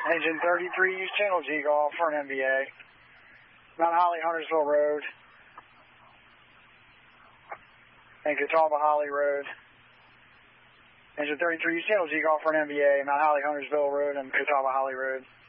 Engine 33, use channel G Golf for an MVA. Mount Holly, Huntersville Road. And Catawba Holly Road. Engine 33, use channel G Golf for an MVA. Mount Holly, Huntersville Road and Catawba Holly Road.